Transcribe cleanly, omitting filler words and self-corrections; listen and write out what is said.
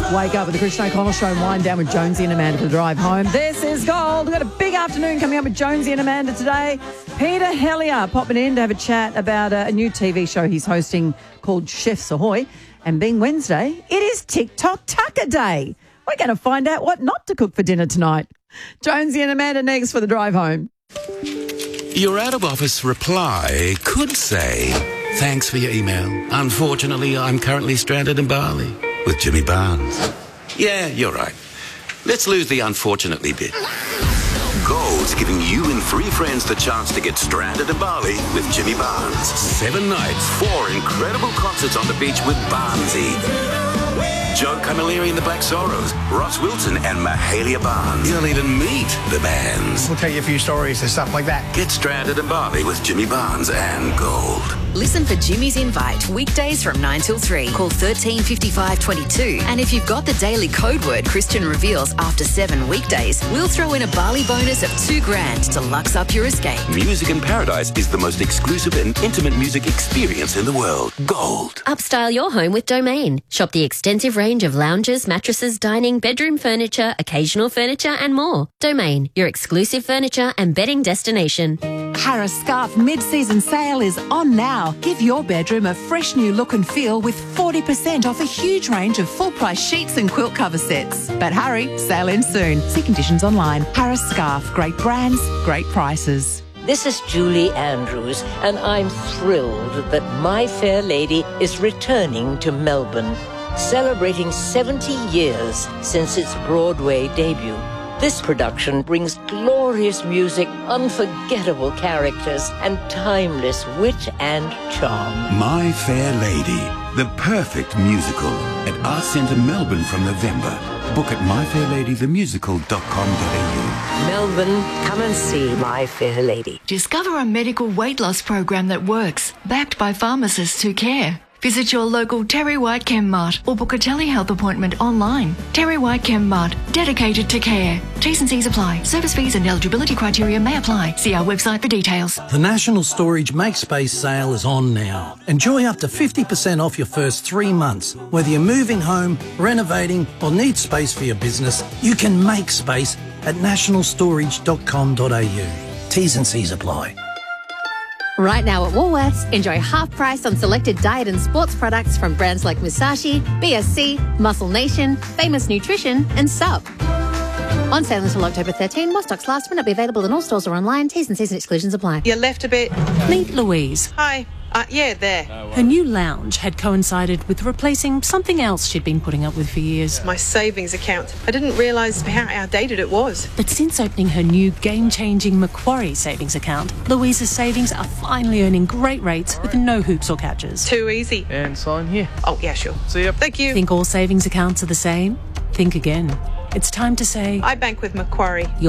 Wake up with the Christian O'Connell Show and wind down with Jonesy and Amanda for the drive home. This is Gold. We've got a big afternoon coming up with Jonesy and Amanda today. Peter Hellier popping in to have a chat about a new TV show he's hosting called Chefs Ahoy. And being Wednesday, it is TikTok Tucker Day. We're going to find out what not to cook for dinner tonight. Jonesy and Amanda next for the drive home. Your out-of-office reply could say, thanks for your email. Unfortunately, I'm currently stranded in Bali with Jimmy Barnes. Yeah, you're right. Let's lose the unfortunately bit. Gold's giving you and 3 friends the chance to get stranded in Bali with Jimmy Barnes. 7 nights, 4 incredible concerts on the beach with Barnesy. Joe Camilleri and the Black Sorrows, Ross Wilson and Mahalia Barnes. You'll even meet the bands. We'll tell you a few stories and stuff like that. Get stranded in Bali with Jimmy Barnes and Gold. Listen for Jimmy's Invite weekdays from 9 till 3. Call 13 55 22. And if you've got the daily code word Christian reveals after 7 weekdays, we'll throw in a Bali bonus of $2,000 to lux up your escape. Music in Paradise is the most exclusive and intimate music experience in the world. Gold. Upstyle your home with Domain. Shop the extensive range of lounges, mattresses, dining, bedroom furniture, occasional furniture and more. Domain, your exclusive furniture and bedding destination. Harris Scarf mid-season sale is on now. Give your bedroom a fresh new look and feel with 40% off a huge range of full-price sheets and quilt cover sets. But hurry, sale ends soon. See conditions online. Harris Scarf, great brands, great prices. This is Julie Andrews, and I'm thrilled that My Fair Lady is returning to Melbourne, celebrating 70 years since its Broadway debut. This production brings glorious music, unforgettable characters, and timeless wit and charm. My Fair Lady, the perfect musical at Arts Centre Melbourne from November. Book at myfairladythemusical.com.au. Melbourne, come and see My Fair Lady. Discover a medical weight loss program that works, backed by pharmacists who care. Visit your local Terry White Chem Mart or book a telehealth appointment online. Terry White Chem Mart, dedicated to care. T's and C's apply. Service fees and eligibility criteria may apply. See our website for details. The National Storage MakeSpace sale is on now. Enjoy up to 50% off your first 3 months. Whether you're moving home, renovating or need space for your business, you can make space at nationalstorage.com.au. T's and C's apply. Right now at Woolworths, enjoy half price on selected diet and sports products from brands like Musashi, BSC, Muscle Nation, Famous Nutrition and Sup. On sale until October 13, while stocks last, may not be available in all stores or online. T's and C's and exclusions apply. You left a bit. Meet Louise. Hi. Yeah, there. Her new lounge had coincided with replacing something else she'd been putting up with for years. My savings account. I didn't realise how outdated it was. But since opening her new game-changing Macquarie savings account, Louise's savings are finally earning great rates with no hoops or catches. Too easy. And sign here. Oh, yeah, sure. See ya. Thank you. Think all savings accounts are the same? Think again. It's time to say... I bank with Macquarie.